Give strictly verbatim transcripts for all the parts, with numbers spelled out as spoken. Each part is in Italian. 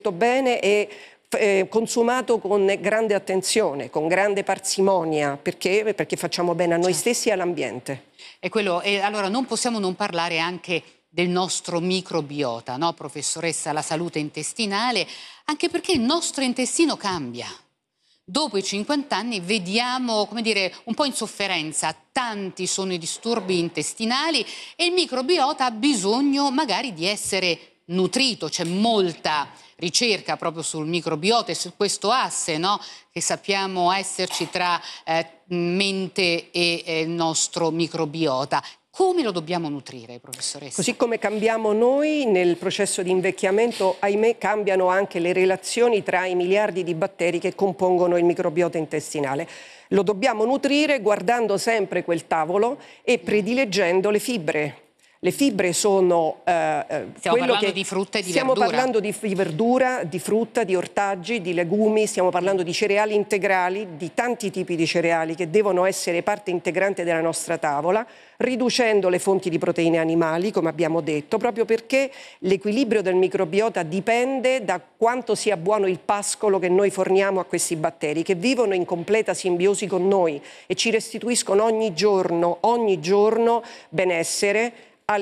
bene e eh, consumato con grande attenzione, con grande parsimonia, perché, perché facciamo bene a noi certo. stessi e all'ambiente. E quello, e allora non possiamo non parlare anche del nostro microbiota, no, professoressa? La salute intestinale, anche perché il nostro intestino cambia. Dopo i cinquanta anni vediamo, come dire, un po' in sofferenza, tanti sono i disturbi intestinali e il microbiota ha bisogno magari di essere nutrito, c'è molta ricerca proprio sul microbiota e su questo asse, no? Che sappiamo esserci tra eh, mente e eh, il nostro microbiota. Come lo dobbiamo nutrire, professoressa? Così come cambiamo noi nel processo di invecchiamento, ahimè, cambiano anche le relazioni tra i miliardi di batteri che compongono il microbiota intestinale. Lo dobbiamo nutrire guardando sempre quel tavolo e predileggendo le fibre. Le fibre sono eh, stiamo quello parlando che di frutta e di stiamo verdura. parlando di, di verdura, di frutta, di ortaggi, di legumi, stiamo parlando di cereali integrali, di tanti tipi di cereali che devono essere parte integrante della nostra tavola, riducendo le fonti di proteine animali, come abbiamo detto, proprio perché l'equilibrio del microbiota dipende da quanto sia buono il pascolo che noi forniamo a questi batteri, che vivono in completa simbiosi con noi e ci restituiscono ogni giorno, ogni giorno benessere,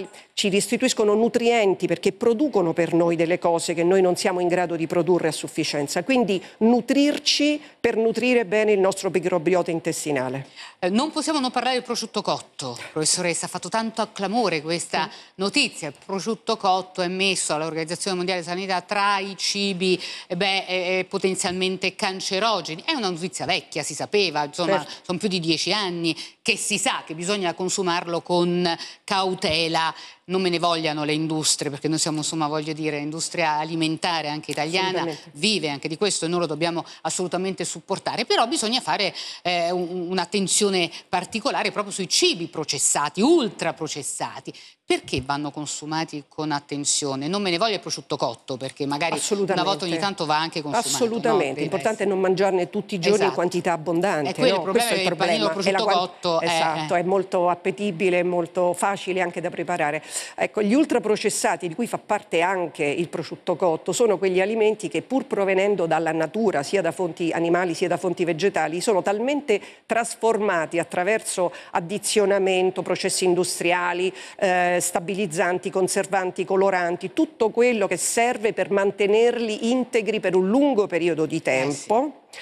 ci restituiscono nutrienti perché producono per noi delle cose che noi non siamo in grado di produrre a sufficienza. Quindi nutrirci per nutrire bene il nostro microbiota intestinale. Eh, non possiamo non parlare del prosciutto cotto, professoressa. Ha fatto tanto clamore questa sì. notizia. Il prosciutto cotto è messo all'Organizzazione Mondiale della Sanità tra i cibi eh beh, eh, potenzialmente cancerogeni. È una notizia vecchia, si sapeva, insomma, certo. sono più di dieci anni che si sa che bisogna consumarlo con cautela. Non me ne vogliano le industrie, perché noi siamo, insomma, voglio dire, industria alimentare anche italiana, vive anche di questo e noi lo dobbiamo assolutamente supportare, però bisogna fare eh, un'attenzione particolare proprio sui cibi processati, ultraprocessati. Perché vanno consumati con attenzione? Non me ne voglio il prosciutto cotto, perché magari una volta ogni tanto va anche consumato. Assolutamente, l'importante no? è non mangiarne tutti i giorni esatto. in quantità abbondante. E quello, no? il problema Questo è il problema. Il prosciutto la... cotto esatto, è... è molto appetibile, molto facile anche da preparare. Ecco, gli ultraprocessati, di cui fa parte anche il prosciutto cotto, sono quegli alimenti che, pur provenendo dalla natura, sia da fonti animali sia da fonti vegetali, sono talmente trasformati attraverso addizionamento, processi industriali, eh, stabilizzanti, conservanti, coloranti, tutto quello che serve per mantenerli integri per un lungo periodo di tempo. Eh sì.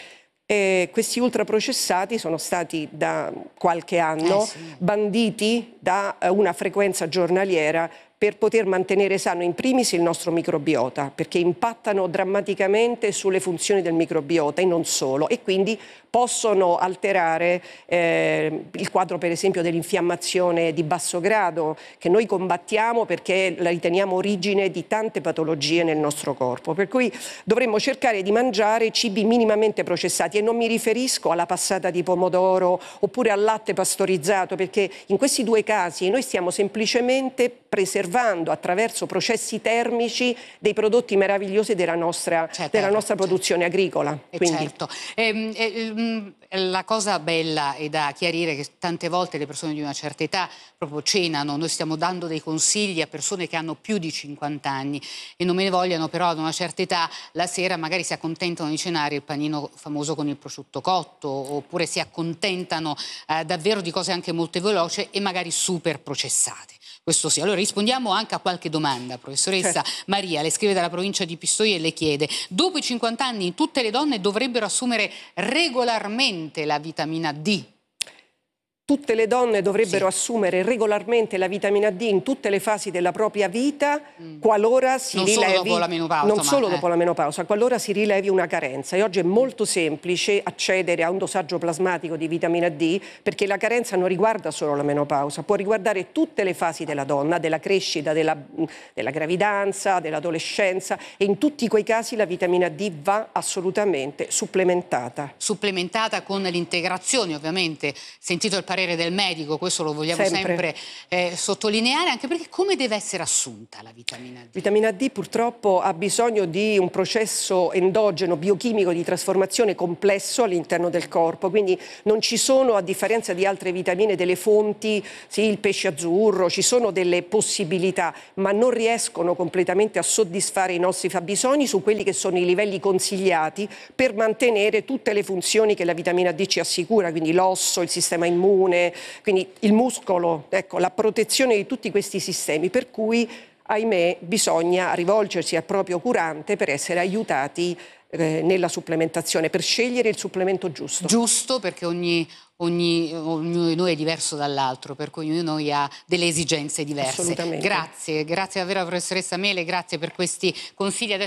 E questi ultraprocessati sono stati da qualche anno eh sì. banditi da una frequenza giornaliera per poter mantenere sano in primis il nostro microbiota, perché impattano drammaticamente sulle funzioni del microbiota e non solo, e quindi possono alterare eh, il quadro, per esempio, dell'infiammazione di basso grado, che noi combattiamo perché la riteniamo origine di tante patologie nel nostro corpo. Per cui dovremmo cercare di mangiare cibi minimamente processati, e non mi riferisco alla passata di pomodoro oppure al latte pastorizzato, perché in questi due casi noi stiamo semplicemente preservando attraverso processi termici dei prodotti meravigliosi della nostra, certo, della nostra produzione certo. agricola. Quindi. Certo. Eh, eh, la cosa bella è da chiarire che tante volte le persone di una certa età proprio cenano, noi stiamo dando dei consigli a persone che hanno più di cinquanta anni e non me ne vogliano, però ad una certa età la sera magari si accontentano di cenare il panino famoso con il prosciutto cotto, oppure si accontentano eh, davvero di cose anche molto veloci e magari super processate. Questo sì. Allora rispondiamo anche a qualche domanda, professoressa. Certo. Maria le scrive dalla provincia di Pistoia e le chiede: dopo i cinquanta anni tutte le donne dovrebbero assumere regolarmente la vitamina D? Tutte le donne dovrebbero sì. assumere regolarmente la vitamina D in tutte le fasi della propria vita, mm. qualora si non rilevi... solo dopo la menopausa. Non ma, solo eh. dopo la menopausa, qualora si rilevi una carenza. E oggi è molto semplice accedere a un dosaggio plasmatico di vitamina D, perché la carenza non riguarda solo la menopausa, può riguardare tutte le fasi della donna, della crescita, della, della gravidanza, dell'adolescenza, e in tutti quei casi la vitamina D va assolutamente supplementata. Supplementata con l'integrazione, ovviamente. Sentito il parere parere del medico, questo lo vogliamo sempre, Sempre. sempre eh, sottolineare, anche perché come deve essere assunta la vitamina D? Vitamina D purtroppo ha bisogno di un processo endogeno biochimico di trasformazione complesso all'interno del corpo, quindi non ci sono, a differenza di altre vitamine, delle fonti, sì, il pesce azzurro, ci sono delle possibilità, ma non riescono completamente a soddisfare i nostri fabbisogni su quelli che sono i livelli consigliati per mantenere tutte le funzioni che la vitamina D ci assicura, quindi l'osso, il sistema immune, quindi il muscolo, ecco, la protezione di tutti questi sistemi, per cui ahimè bisogna rivolgersi al proprio curante per essere aiutati eh, nella supplementazione, per scegliere il supplemento giusto. Giusto, perché ogni, ogni, ognuno di noi è diverso dall'altro, per cui ognuno di noi ha delle esigenze diverse. Assolutamente. Grazie, grazie davvero alla professoressa Mele, grazie per questi consigli.